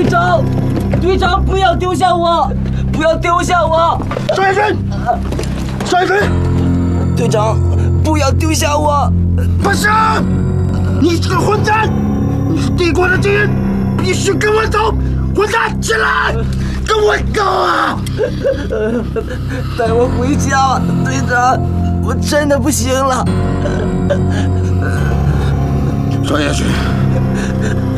队长，队长，不要丢下我，不要丢下我！ 少爷军，少爷军， 队长，不要丢下我！ 不行，你是个混蛋，你是帝国的敌人，必须跟我走！混蛋，起来，跟我走啊！ 带我回家，队长，我真的不行了。 少爷军，